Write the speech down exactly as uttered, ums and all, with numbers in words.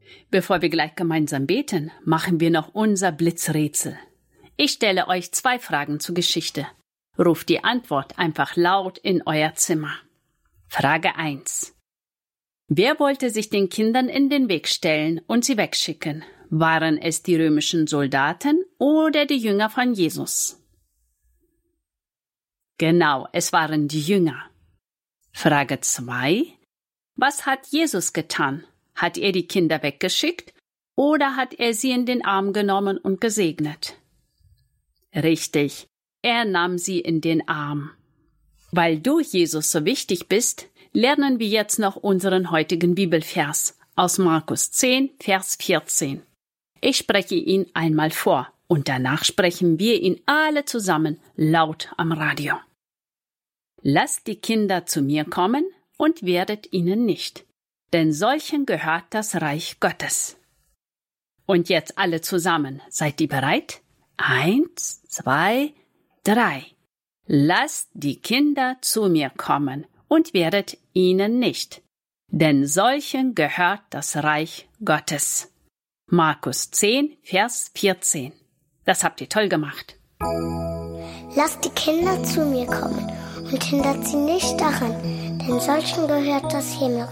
Bevor wir gleich gemeinsam beten, machen wir noch unser Blitzrätsel. Ich stelle euch zwei Fragen zur Geschichte. Ruft die Antwort einfach laut in euer Zimmer. Frage eins. Wer wollte sich den Kindern in den Weg stellen und sie wegschicken? Waren es die römischen Soldaten oder die Jünger von Jesus? Genau, es waren die Jünger. Frage zwei. Was hat Jesus getan? Hat er die Kinder weggeschickt oder hat er sie in den Arm genommen und gesegnet? Richtig, er nahm sie in den Arm. Weil du, Jesus, so wichtig bist, lernen wir jetzt noch unseren heutigen Bibelvers aus Markus zehn, Vers vierzehn. Ich spreche ihn einmal vor und danach sprechen wir ihn alle zusammen laut am Radio. Lasst die Kinder zu mir kommen und werdet ihnen nicht, denn solchen gehört das Reich Gottes. Und jetzt alle zusammen. Seid ihr bereit? Eins, zwei, drei. Lasst die Kinder zu mir kommen und werdet ihnen nicht, denn solchen gehört das Reich Gottes. Markus zehn, Vers vierzehn. Das habt ihr toll gemacht. Lasst die Kinder zu mir kommen und hindert sie nicht daran, denn solchen gehört das Himmelreich.